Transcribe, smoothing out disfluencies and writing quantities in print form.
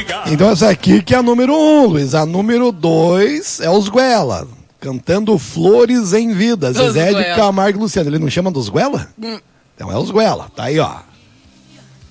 Então essa aqui que é a número 1, Luiz. A número 2 é os Guela, cantando Flores em Vida. Zezé de Camargo e Luciano. Ele não chama dos Guela? Então é os Guela. Tá aí, ó.